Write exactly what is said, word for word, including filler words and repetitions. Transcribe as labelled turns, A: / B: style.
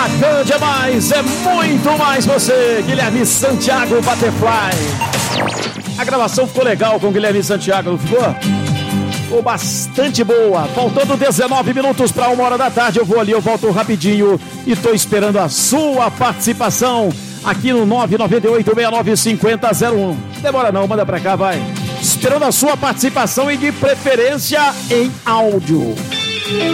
A: Grande é mais, é muito mais você, Guilherme Santiago Butterfly. A gravação ficou legal com o Guilherme Santiago, não ficou? Ficou bastante boa. Faltando dezenove minutos para uma hora da tarde, eu vou ali, eu volto rapidinho e tô esperando a sua participação aqui no nove nove oito, seis nove cinco zero zero um. Demora não, manda pra cá, vai. Esperando a sua participação e de preferência em áudio.